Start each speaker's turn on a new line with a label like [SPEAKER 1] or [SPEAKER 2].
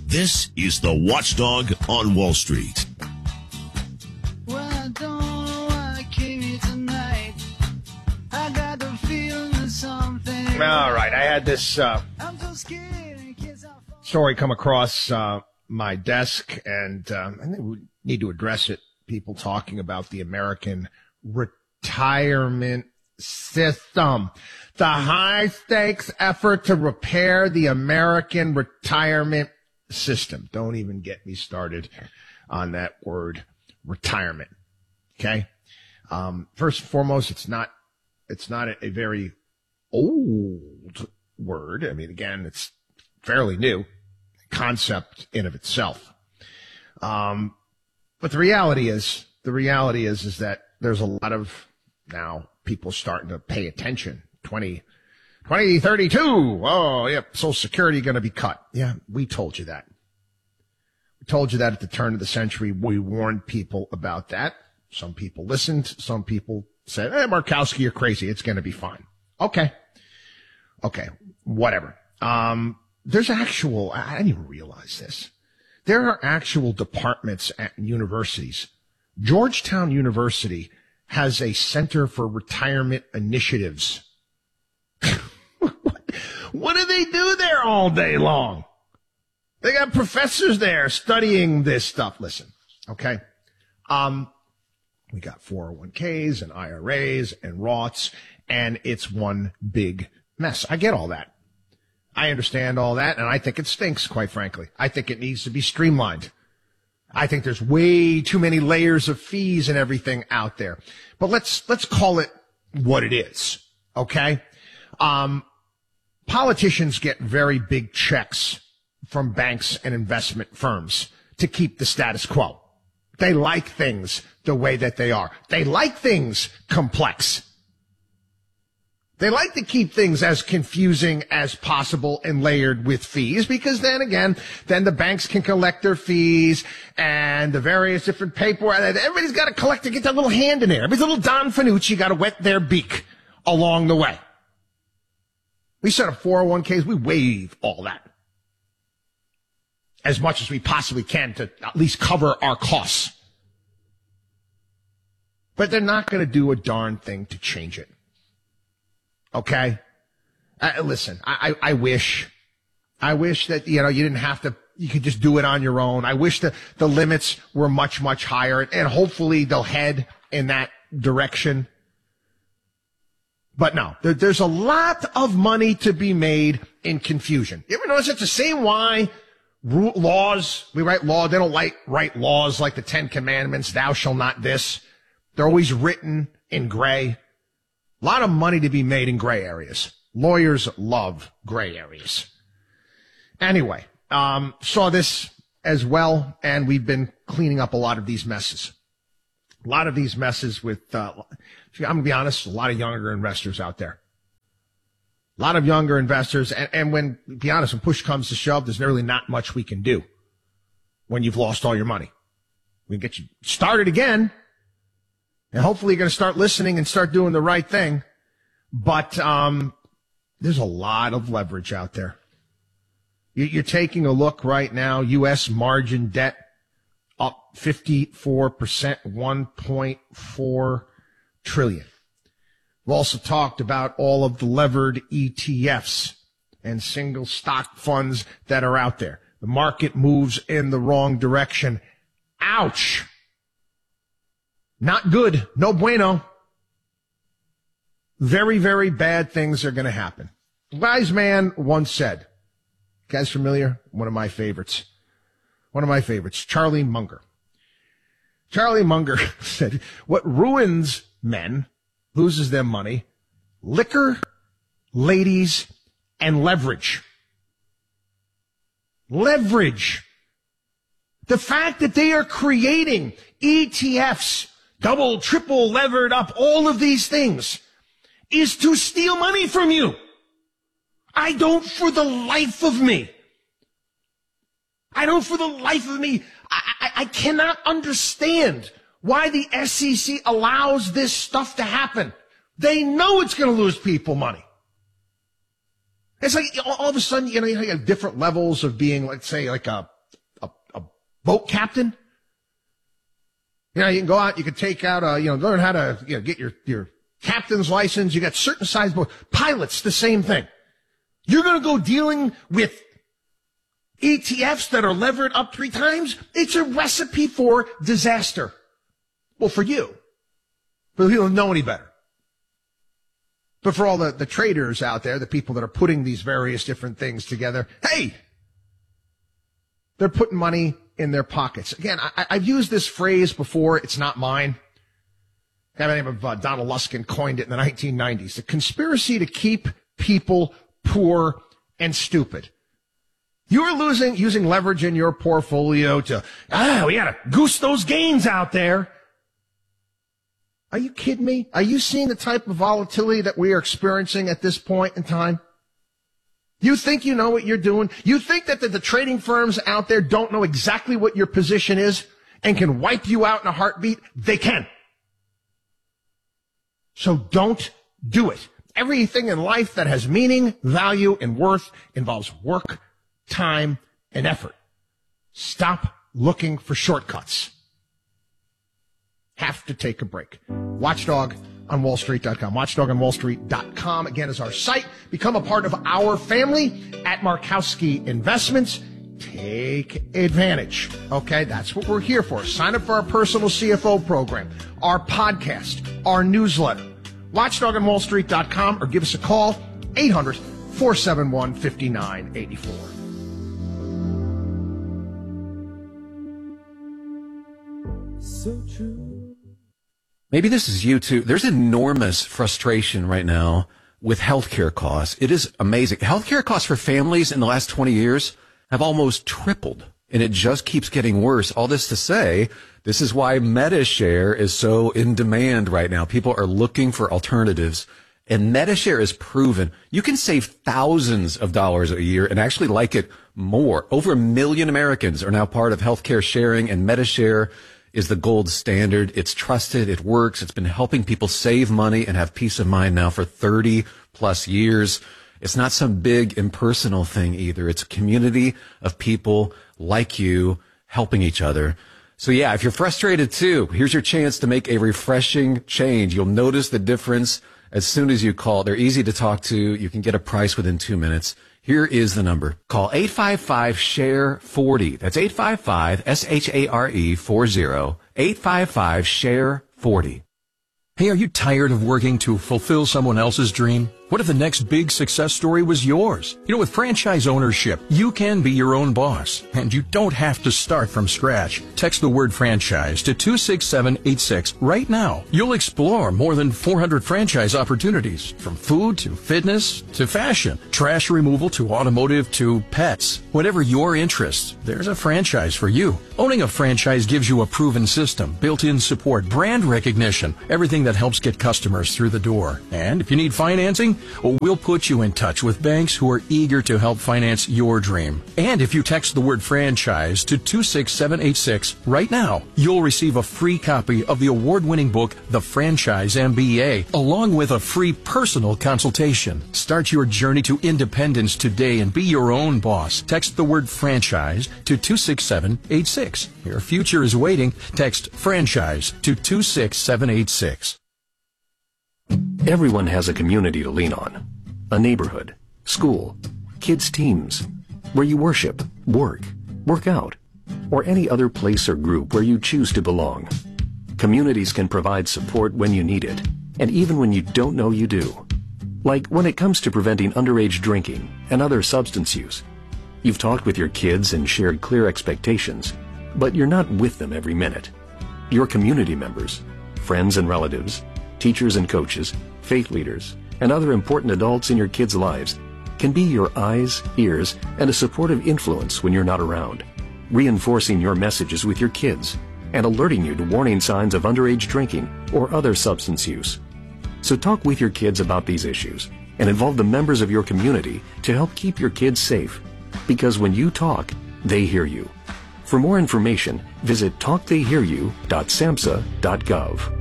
[SPEAKER 1] This is the Watchdog on Wall Street.
[SPEAKER 2] Well, I don't know why I came here tonight. I got the feeling that something.
[SPEAKER 3] All right, I had this
[SPEAKER 2] I'm so scared in case I fall.
[SPEAKER 3] story come across my desk, and I think we need to address it. People talking about the American retirement system. The high-stakes effort to repair the American retirement system. Don't even get me started on that word, retirement. Okay? First and foremost, it's not a very old word. I mean, again, it's fairly new concept in of itself. But the reality is that there's a lot of now people starting to pay attention. 2032. Oh, yep. Social Security going to be cut. Yeah, we told you that. We told you that at the turn of the century. We warned people about that. Some people listened. Some people said, hey, Markowski, you're crazy. It's going to be fine. Okay. Whatever. There's actual, I didn't even realize this. There are actual departments at universities. Georgetown University has a Center for Retirement Initiatives. What do they do there all day long? They got professors there studying this stuff. Listen, okay? We got 401ks and IRAs and Roths, and it's one big mess. I get all that. I understand all that, and I think it stinks, quite frankly. I think it needs to be streamlined. I think there's way too many layers of fees and everything out there. But let's call it what it is, okay? Politicians get very big checks from banks and investment firms to keep the status quo. They like things the way that they are. They like things complex. They like to keep things as confusing as possible and layered with fees, because then the banks can collect their fees and the various different paperwork. Everybody's got to collect to get their little hand in there. Everybody's little Don Fanucci got to wet their beak along the way. We set up 401ks. We waive all that as much as we possibly can to at least cover our costs. But they're not going to do a darn thing to change it. Okay? Listen, I wish that, you didn't have to, you could just do it on your own. I wish that the limits were much, much higher, and hopefully they'll head in that direction. But no, there's a lot of money to be made in confusion. You ever notice it's the same why laws, we write law, they don't write laws like the 10 Commandments, thou shalt not this. They're always written in gray. A lot of money to be made in gray areas. Lawyers love gray areas. Anyway, saw this as well, and we've been cleaning up a lot of these messes. A lot of these messes with, I'm going to be honest, a lot of younger investors out there. A lot of younger investors, and when, to be honest, when push comes to shove, there's really not much we can do when you've lost all your money. We can get you started again, and hopefully you're going to start listening and start doing the right thing. But there's a lot of leverage out there. You're taking a look right now, U.S. margin debt up 54%, 1.4 trillion. We've also talked about all of the levered ETFs and single stock funds that are out there. The market moves in the wrong direction. Ouch. Not good. No bueno. Very, very bad things are going to happen. Wise man once said, you guys familiar? One of my favorites, Charlie Munger. Charlie Munger said, what ruins men, loses them money, liquor, ladies, and leverage. Leverage. The fact that they are creating ETFs, double, triple levered up, all of these things, is to steal money from you. I don't for the life of me. I cannot understand why the SEC allows this stuff to happen. They know it's going to lose people money. It's like all of a sudden, you have different levels of being, let's say, like a boat captain. You can go out, you can take out, learn how to, get your captain's license. You got certain size boats. Pilots, the same thing. You're going to go dealing with ETFs that are levered up 3 times. It's a recipe for disaster. Well, for you. For the people who know any better. But for all the traders out there, the people that are putting these various different things together, hey, they're putting money in their pockets. Again, I've used this phrase before. It's not mine. The name of Donald Luskin coined it in the 1990s. The conspiracy to keep people poor and stupid. You're using leverage in your portfolio to, we gotta goose those gains out there. Are you kidding me? Are you seeing the type of volatility that we are experiencing at this point in time? You think you know what you're doing? You think that the trading firms out there don't know exactly what your position is and can wipe you out in a heartbeat? They can. So don't do it. Everything in life that has meaning, value, and worth involves work, time, and effort. Stop looking for shortcuts. Have to take a break. Watchdog on WallStreet.com. WatchdogOnWallStreet.com, again, is our site. Become a part of our family at Markowski Investments. Take advantage. Okay, that's what we're here for. Sign up for our personal CFO program, our podcast, our newsletter. WatchdogOnWallStreet.com, or give us a call, 800-471-5984.
[SPEAKER 4] So true. Maybe this is you too. There's enormous frustration right now with healthcare costs. It is amazing. Healthcare costs for families in the last 20 years have almost tripled, and it just keeps getting worse. All this to say, this is why MediShare is so in demand right now. People are looking for alternatives, and MediShare is proven. You can save thousands of dollars a year and actually like it more. Over 1 million Americans are now part of healthcare sharing, and MediShare is the gold standard. It's trusted. It works. It's been helping people save money and have peace of mind now for 30 plus years. It's not some big impersonal thing either. It's a community of people like you helping each other. So yeah, if you're frustrated too, here's your chance to make a refreshing change. You'll notice the difference as soon as you call. They're easy to talk to. You can get a price within 2 minutes. Here is the number. Call 855-SHARE-40. That's 855-SHARE-40. 855-SHARE-40.
[SPEAKER 5] Hey, are you tired of working to fulfill someone else's dream? What if the next big success story was yours? With franchise ownership, you can be your own boss, and you don't have to start from scratch. Text the word franchise to 26786 right now. You'll explore more than 400 franchise opportunities, from food to fitness to fashion, trash removal to automotive to pets. Whatever your interests, there's a franchise for you. Owning a franchise gives you a proven system, built-in support, brand recognition, everything that helps get customers through the door. And if you need financing, we'll put you in touch with banks who are eager to help finance your dream. And if you text the word franchise to 26786 right now, you'll receive a free copy of the award-winning book, The Franchise MBA, along with a free personal consultation. Start your journey to independence today and be your own boss. Text the word franchise to 26786. Your future is waiting. Text franchise to 26786.
[SPEAKER 6] Everyone has a community to lean on. A neighborhood, school, kids' teams, where you worship, work out, or any other place or group where you choose to belong. Communities can provide support when you need it, and even when you don't know you do. Like when it comes to preventing underage drinking and other substance use. You've talked with your kids and shared clear expectations, but you're not with them every minute. Your community members, friends and relatives, teachers and coaches, faith leaders, and other important adults in your kids' lives can be your eyes, ears, and a supportive influence when you're not around, reinforcing your messages with your kids and alerting you to warning signs of underage drinking or other substance use. So talk with your kids about these issues and involve the members of your community to help keep your kids safe. Because when you talk, they hear you. For more information, visit talktheyhearyou.samhsa.gov.